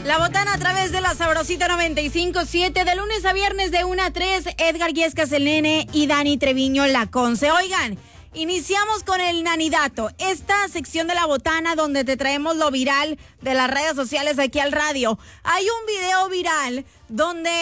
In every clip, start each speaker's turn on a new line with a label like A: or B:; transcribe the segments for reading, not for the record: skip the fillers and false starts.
A: La Botana a través de la Sabrosita 95.7, de lunes a viernes de 1 a 3, Edgar Yescas, el nene, y Dani Treviño, la Conce. Oigan, iniciamos con el Nanidato, esta sección de La Botana donde te traemos lo viral de las redes sociales aquí al radio. Hay un video viral donde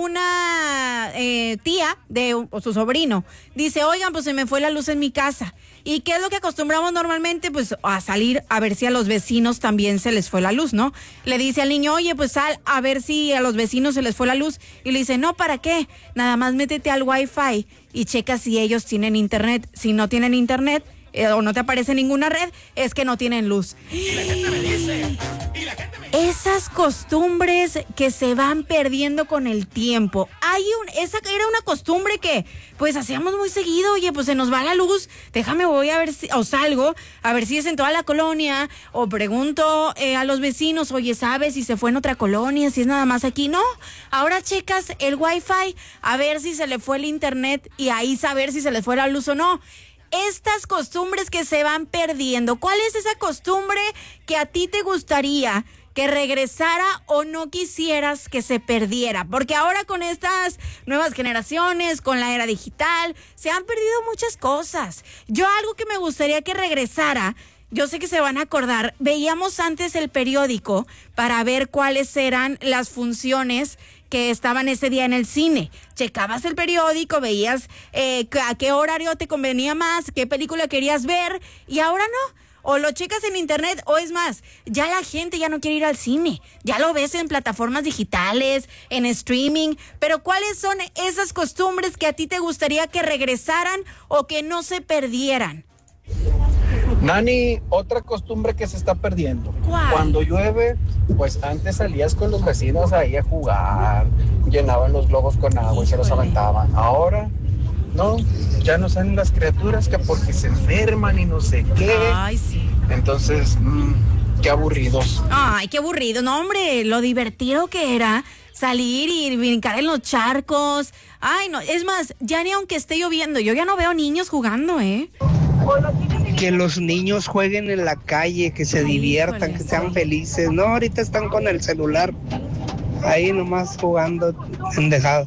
A: una tía de su sobrino dice, oigan, pues se me fue la luz en mi casa. ¿Y qué es lo que acostumbramos normalmente? Pues a salir a ver si a los vecinos también se les fue la luz, ¿no? Le dice al niño, oye, pues sal a ver si a los vecinos se les fue la luz. Y le dice, no, ¿para qué? Nada más métete al Wi-Fi y checa si ellos tienen internet. Si no tienen internet o no te aparece ninguna red, es que no tienen luz.
B: La gente me dice, y la gente me dice.
A: Esas costumbres que se van perdiendo con el tiempo. Esa era una costumbre que pues hacíamos muy seguido. Oye, pues se nos va la luz, déjame, voy a ver si, o salgo, a ver si es en toda la colonia, o pregunto a los vecinos, oye, ¿sabes si se fue en otra colonia, si es nada más aquí? No, ahora checas el Wi-Fi, a ver si se le fue el internet y ahí saber si se les fue la luz o no. Estas costumbres que se van perdiendo, ¿cuál es esa costumbre que a ti te gustaría que regresara o no quisieras que se perdiera? Porque ahora con estas nuevas generaciones, con la era digital, se han perdido muchas cosas. Yo algo que me gustaría que regresara, yo sé que se van a acordar, veíamos antes el periódico para ver cuáles eran las funciones que estaban ese día en el cine. Checabas el periódico, veías a qué horario te convenía más, qué película querías ver, y ahora no. O lo checas en internet, o es más, ya la gente ya no quiere ir al cine, ya lo ves en plataformas digitales, en streaming. Pero ¿cuáles son esas costumbres que a ti te gustaría que regresaran o que no se perdieran?
C: Nani, otra costumbre que se está perdiendo.
A: ¿Cuál?
C: Cuando llueve, pues antes salías con los vecinos ahí a jugar, llenaban los globos con agua y se los aventaban. Ahora, no, ya no salen las criaturas que porque se enferman y no sé qué.
A: Ay, sí.
C: Entonces, qué aburridos.
A: Ay, qué aburrido. No, hombre, lo divertido que era salir y brincar en los charcos. Ay, no, es más, ya ni aunque esté lloviendo, yo ya no veo niños jugando, ¿eh?
D: Que los niños jueguen en la calle, que se diviertan, que sean felices. No, ahorita están con el celular, ahí nomás jugando pendejado.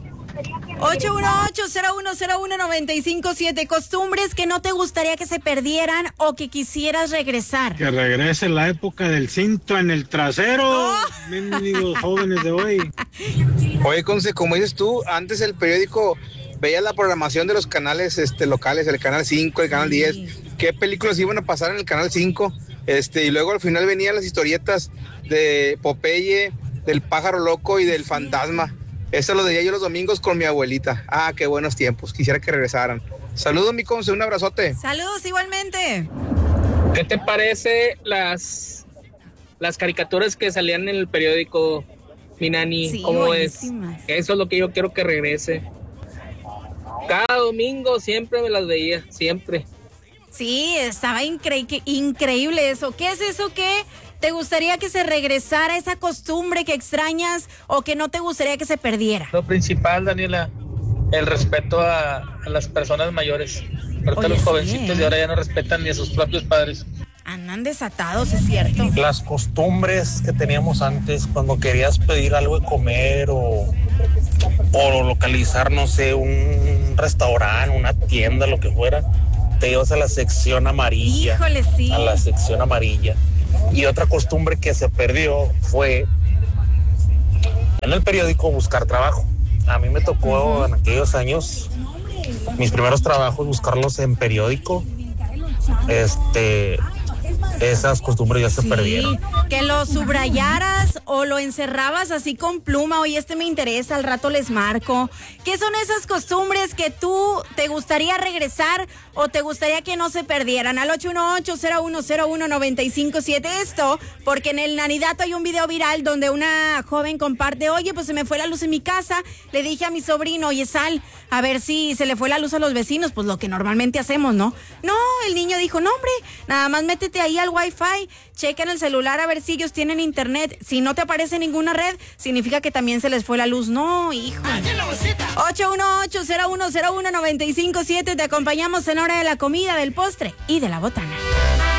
A: 818-0101-957. Costumbres que no te gustaría que se perdieran o que quisieras regresar.
E: Que regrese la época del cinto en el trasero, mendigos jóvenes de hoy.
F: Oye, Conce, como dices tú, antes el periódico veía la programación de los canales locales, el canal 5, el canal 10, qué películas iban a pasar en el canal 5, y luego al final venían las historietas de Popeye, del pájaro loco y del fantasma. Eso lo veía yo los domingos con mi abuelita. Ah, qué buenos tiempos, quisiera que regresaran. Saludos, mi Conce, un abrazote.
A: Saludos igualmente.
G: ¿Qué te parece las caricaturas que salían en el periódico, mi Nani?
A: Sí,
G: ¿Cómo
A: buenísimas.
G: es? Eso es lo que yo quiero que regrese. Cada domingo siempre me las veía, siempre.
A: Sí, estaba increíble eso. ¿Qué es eso que te gustaría que se regresara, esa costumbre que extrañas o que no te gustaría que se perdiera?
G: Lo principal, Daniela, el respeto a las personas mayores. Ahorita
A: Oye,
G: los
A: sí,
G: jovencitos de ahora ya no respetan ni a sus propios padres.
A: Andan desatados, es cierto.
H: Las costumbres que teníamos antes, cuando querías pedir algo de comer o localizar, no sé, un restaurante, una tienda, lo que fuera, te ibas a la sección amarilla.
A: Híjole, sí.
H: A la sección amarilla. Y otra costumbre que se perdió fue en el periódico buscar trabajo. A mí me tocó en aquellos años, mis primeros trabajos, buscarlos en periódico. Esas costumbres ya se perdieron.
A: Que lo subrayaras o lo encerrabas así con pluma. Oye, me interesa, al rato les marco. ¿Qué son esas costumbres que tú te gustaría regresar o te gustaría que no se perdieran? Al 818-0101-957. Esto porque en el Nanidato hay un video viral donde una joven comparte, oye, pues se me fue la luz en mi casa. Le dije a mi sobrino, oye, sal a ver si se le fue la luz a los vecinos. Pues lo que normalmente hacemos, ¿no? No, el niño dijo, no, hombre, nada más métete ahí al Wi-Fi, checa en el celular a ver si ellos tienen internet. Si no te aparece ninguna red, significa que también se les fue la luz. No, hijo. 818-0101-957. Te acompañamos en hora de la comida, del postre y de la botana.